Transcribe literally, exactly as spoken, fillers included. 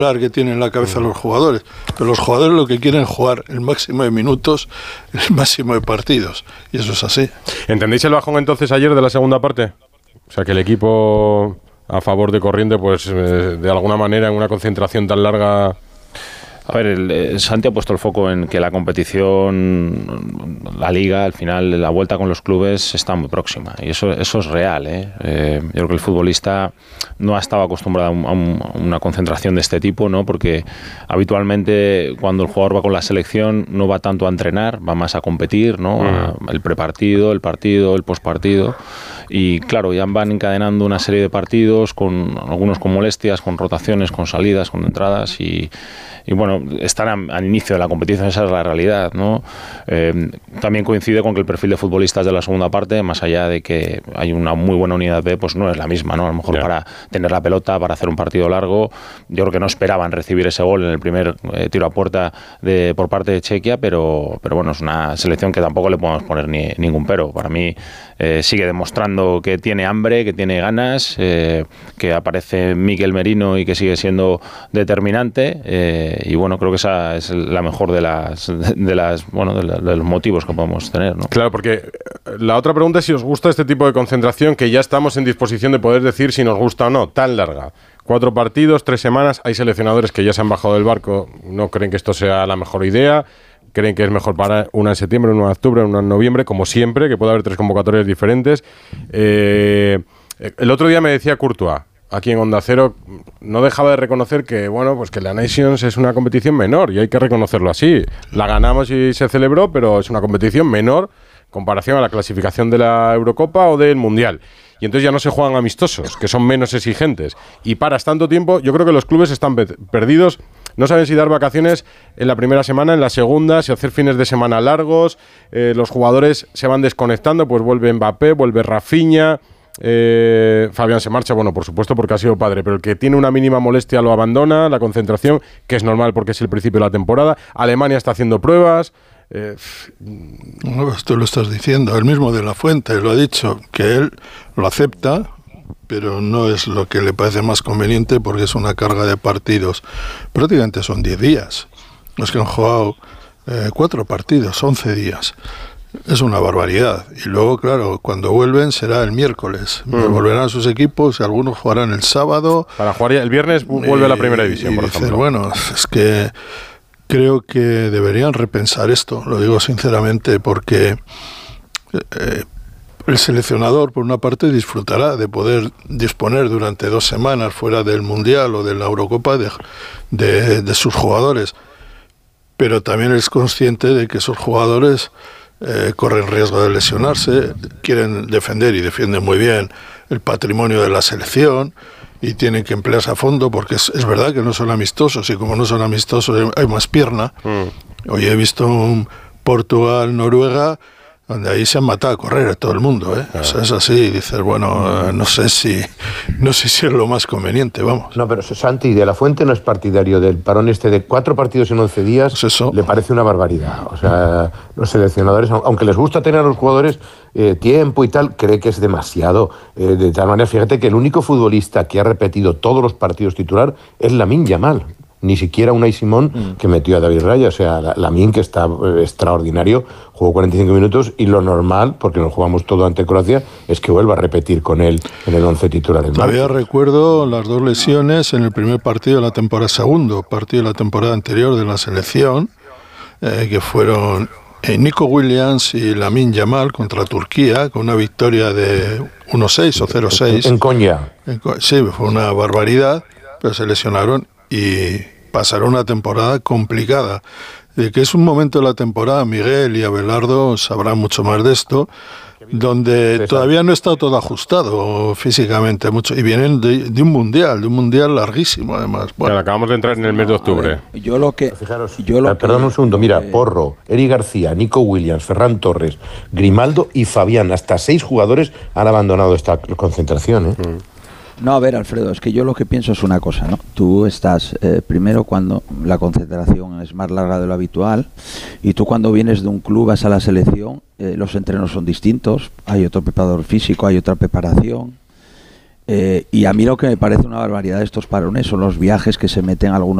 que tienen en la cabeza los jugadores, pero los jugadores lo que quieren es jugar el máximo de minutos, el máximo de partidos, y eso es así. ¿Entendéis el bajón entonces ayer de la segunda parte? O sea, que el equipo a favor de Corriente, pues eh, de alguna manera en una concentración tan larga... A ver, el, el Santi ha puesto el foco en que la competición, la liga, al final, la vuelta con los clubes está muy próxima. Y eso, eso es real, ¿eh? Eh, yo creo que el futbolista no ha estado acostumbrado a, un, a, un, a una concentración de este tipo, ¿no? Porque habitualmente cuando el jugador va con la selección no va tanto a entrenar, va más a competir, ¿no? Uh-huh. A, el prepartido, el partido, el postpartido. Y claro, ya van encadenando una serie de partidos, con algunos con molestias, con rotaciones, con salidas, con entradas y... y bueno, están al inicio de la competición, esa es la realidad, ¿no? Eh, también coincide con que el perfil de futbolistas de la segunda parte, más allá de que hay una muy buena unidad B, pues no es la misma, ¿no? A lo mejor yeah. para tener la pelota, para hacer un partido largo, yo creo que no esperaban recibir ese gol en el primer eh, tiro a puerta de, por parte de Chequia, pero, pero bueno, es una selección que tampoco le podemos poner ni, ningún pero. Para mí eh, sigue demostrando que tiene hambre, que tiene ganas, eh, que aparece Mikel Merino y que sigue siendo determinante, eh, y bueno, creo que esa es la mejor de las de las bueno de, la, de los motivos que podemos tener, ¿no? Claro, porque la otra pregunta es si os gusta este tipo de concentración, que ya estamos en disposición de poder decir si nos gusta o no, tan larga. Cuatro partidos, tres semanas, hay seleccionadores que ya se han bajado del barco, no creen que esto sea la mejor idea, creen que es mejor para una en septiembre, una en octubre, una en noviembre, como siempre, que puede haber tres convocatorias diferentes. Eh, el otro día me decía Courtois, aquí en Onda Cero, no dejaba de reconocer que, bueno, pues que la Nations es una competición menor y hay que reconocerlo así. La ganamos y se celebró, pero es una competición menor en comparación a la clasificación de la Eurocopa o del Mundial. Y entonces ya no se juegan amistosos, que son menos exigentes. Y paras tanto tiempo, yo creo que los clubes están pe- perdidos, no saben si dar vacaciones en la primera semana, en la segunda, si hacer fines de semana largos, eh, los jugadores se van desconectando, pues vuelve Mbappé, vuelve Rafinha... Eh, Fabián se marcha, bueno, por supuesto porque ha sido padre, pero el que tiene una mínima molestia lo abandona, la concentración, que es normal porque es el principio de la temporada. Alemania está haciendo pruebas. Eh, no, pues tú lo estás diciendo, el mismo de la Fuente lo ha dicho, que él lo acepta, pero no es lo que le parece más conveniente porque es una carga de partidos. Prácticamente son diez días. Los que han jugado eh, cuatro partidos, once días. Es una barbaridad. Y luego, claro, cuando vuelven será el miércoles. Mm. Volverán a sus equipos y algunos jugarán el sábado. Para jugar el viernes vuelve y, a la primera división, por ejemplo. Dices, bueno, es que creo que deberían repensar esto, lo digo sinceramente, porque eh, el seleccionador, por una parte, disfrutará de poder disponer durante dos semanas fuera del Mundial o de la Eurocopa de, de, de sus jugadores. Pero también es consciente de que esos jugadores... Eh, corren riesgo de lesionarse, quieren defender y defienden muy bien el patrimonio de la selección y tienen que emplearse a fondo porque es, es verdad que no son amistosos y como no son amistosos hay más pierna. Mm. Hoy he visto un Portugal-Noruega donde ahí se han matado a correr a todo el mundo, ¿eh? Claro. O sea, es así, y dices, bueno, eh, no sé si no sé si es lo más conveniente, vamos. No, pero Santi de la Fuente no es partidario del parón este de cuatro partidos en once días, pues eso le parece una barbaridad. O sea, los seleccionadores, aunque les gusta tener a los jugadores eh, tiempo y tal, cree que es demasiado. Eh, de tal manera, fíjate que el único futbolista que ha repetido todos los partidos titular es Lamine Yamal. Ni siquiera Unai Simón, mm. que metió a David Raya. O sea, Lamine, que está eh, extraordinario, jugó cuarenta y cinco minutos y lo normal, porque nos jugamos todo ante Croacia, es que vuelva a repetir con él en el once titular. Todavía recuerdo las dos lesiones en el primer partido de la temporada, segundo partido de la temporada anterior de la selección, eh, que fueron eh, Nico Williams y Lamine Yamal contra Turquía, con una victoria de uno seis o cero seis. En Konya. Sí, fue una barbaridad, pero se lesionaron y pasaron una temporada complicada. De que es un momento de la temporada, Miguel y Abelardo sabrán mucho más de esto, donde todavía no está todo ajustado físicamente mucho, y vienen de, de un mundial, de un mundial larguísimo además. Bueno, acabamos de entrar en el mes de octubre. Ver, yo lo que... Fijaros, yo lo perdón que, un segundo, mira, eh, Porro, Eri García, Nico Williams, Ferran Torres, Grimaldo y Fabián, hasta seis jugadores han abandonado esta concentración, ¿eh? Mm. No, a ver, Alfredo, es que yo lo que pienso es una cosa, ¿no? Tú estás, eh, primero, cuando la concentración es más larga de lo habitual, y tú cuando vienes de un club, vas a la selección, eh, los entrenos son distintos, hay otro preparador físico, hay otra preparación, Eh, y a mí lo que me parece una barbaridad de estos parones son los viajes que se meten algunos